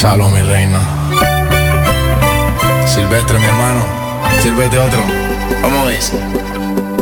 Gonzalo, mi reina. Silvestre, mi hermano. Sírvete otro. Vamos a ver.